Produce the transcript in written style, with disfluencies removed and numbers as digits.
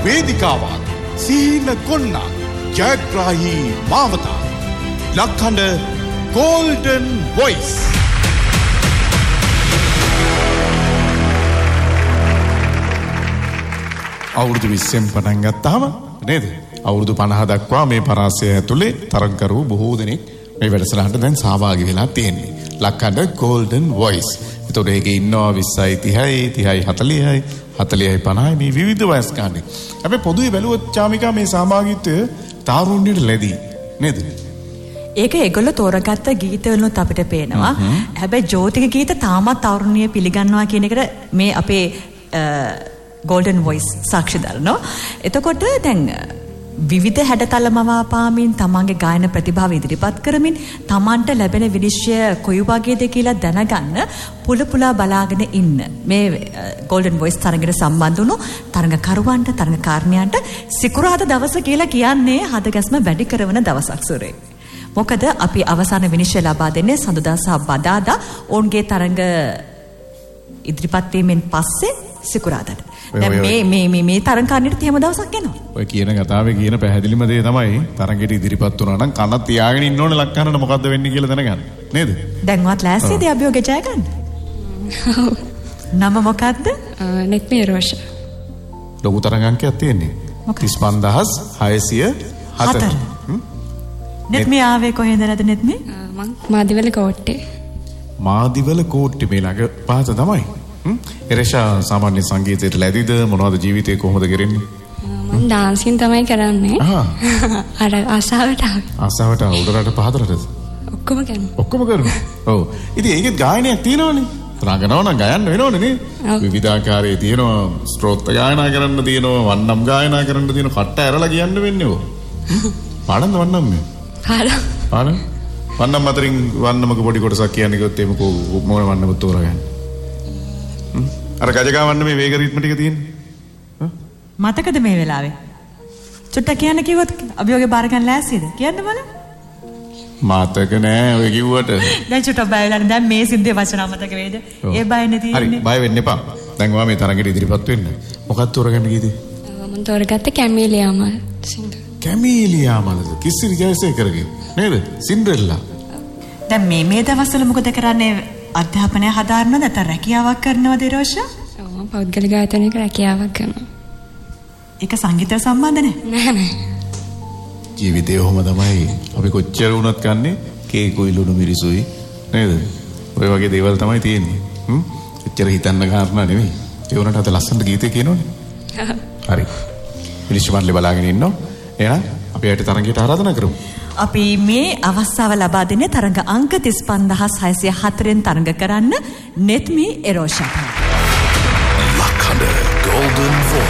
වේදිකාවක් සීන කොන්න ජයග්‍රාහී මාවතා ලක්හඬ Golden Voice අවුරුදු 20න් පටන් ගත්තාම නේද අවුරුදු 50 දක්වා මේ පරාසය ඇතුලේ තරගකරු බොහෝ දෙනෙක් මේ වැඩසටහනට දැන් සහභාගී වෙලා තියෙන්නේ ලක්හඬ Golden Voice. ඒතකොට ඒකේ ඉන්නවා 20යි 30යි 30යි 40යි 40යි 50යි මේ විවිධ වයස් ගන්න. අපි පොදුවේ බැලුවොත් චාමිකා මේ සහභාගීත්වය තාරුණ්‍යයට ලැබී නේද? ඒක ඒගොල්ලෝ තෝරගත්ත ගීතවලුත් අපිට පේනවා. හැබැයි ජෝතික ගීත තාමත් තාරුණ්‍ය පිළිගන්නවා කියන එකට මේ අපේ Golden Voice සාක්ෂි දරනවා. එතකොට දැන් විවිධ හැඩතල මවාපාමින් තමන්ගේ ගායන ප්‍රතිභාව ඉදිරිපත් කරමින් තමන්ට ලැබෙන විනිශ්චය කොයි වගේද කියලා දැනගන්න පුලපුලා බලාගෙන ඉන්න මේ Golden Voice තරඟයට සම්බන්ධ වුණු තරඟකරුවන්ට තරඟකාරණයන්ට සිකුරාදා දවස කියලා කියන්නේ හදගැස්ම වැඩි කරන දවසක් සුරේ. මොකද අපි අවසාන විනිශ්චය ලබා දෙන්නේ සඳුදා සහ බදාදා ඔවුන්ගේ තරඟ ඉදිරිපත් වීමෙන් පස්සේ සිකුරාදාට. දැන් මේ තරඟකාරණයට තියම දවසක් එනවා. ඔය කියන කතාවේ කියන පැහැදිලිම දේ තමයි තරඟෙට ඉදිරිපත් වුණා නම් කන තියාගෙන ඉන්න ඕනේ ලක්කනට මොකද්ද වෙන්නේ කියලා දැනගන්න. නේද? දැන්වත් ලෑස්තිද අභියෝගය ජය ගන්න? නම මොකද්ද? නෙත්මි රෝෂ. ලොකු තරඟ අංකයක් තියෙන්නේ. 35604. නෙත්මි ආවේ කොහෙන්ද නැද නෙත්මි? මං මාදිවල කෝට්ටේ. මාදිවල කෝට්ටේ මේ ළඟ පහත තමයි. එරේෂා සාමාන්‍ය සංගීතයට ලැබිද මොනවද ජීවිතේ කොහොමද ගෙරෙන්නේ? මම ඩාන්සින් තමයි කරන්නේ. අර ආසාවට උඩරට පහතරටද? ඔක්කොම කරනවා. ඔක්කොම කරනවා. ඔව්. ඉතින් ඒකේ ගායනයක් තියෙනවනේ. රංගනව නම් ගයන්න වෙනවනේ නේ. විවිධාකාරයේ තියෙනවා ස්ත්‍රෝත්‍ර ගායනා කරන්න තියෙනවා, වන්නම් ගායනා කරන්න තියෙනවා, කට්ට ඇරලා කියන්න වෙන්නේ ඕ. පාඩම්ද වන්නම් මේ? පාඩම්. වන්නම් අතරින් වන්නමක පොඩි කොටසක් කියන්නේ කිව්වොත් එimhe මොන වන්නම තෝරගන්න. අර ගජගාවන්න මේ වේග රිද්ම ටික තියෙන්නේ. මතකද මේ වෙලාවේ? චුට්ටක් කියන්න කිව්වොත් අභියෝගේ බාර ගන්න ලෑස්තිද? කියන්න බලන්න. මතක නෑ ඔය කිව්වට. දැන් චුට්ටක් බය වෙලා දැන් මේ සිද්ධියේ වචන අමතක වේද? ඒ බය නැති ඉන්නේ. හරි බය වෙන්න එපා. දැන් ඔයා මේ තරඟෙට ඉදිරිපත් වෙන්න. මොකක්ද තෝරගන්න කීදී? මම තෝරගත්තේ කැමීලියාමල් සින්දු. කැමීලියාමල්ද? කිසිරි ජයසේකරගේ නේද? සින්ඩරෙල්ලා. දැන් මේ දවස්වල මොකද කරන්නේ? අධ්‍යාපනය හදාරනවද නැත්නම් රැකියාවක් කරනවද රෝෂා? ඔව් මම පෞද්ගලික ආයතනයක රැකියාවක් කරනවා. ඒක සංගීතය සම්බන්ධ නෑ. ජීවිතේ ඔහොම තමයි. අපි කොච්චර වුණත් කන්නේ කේකුයි ලුණු මිරිසුයි නේද? ඔය වගේ දේවල් තමයි තියෙන්නේ. එච්චර හිතන්න කාරණා නෙමෙයි. ඒ වුණාට අද ලස්සනට ගීතේ කියනෝනේ. හරි. විනිශ්චයමල්ලි බලාගෙන ඉන්නෝ. එහෙනම් අපි ඇයට තරඟයට ආරාධනා කරමු. අපි මේ අවස්ථාව ලබා දෙන්නේ තරඟ අංක 35604න් තරඟ කරන්න නෙත්මි එරෝෂා. ලක්හඬ Golden Voice.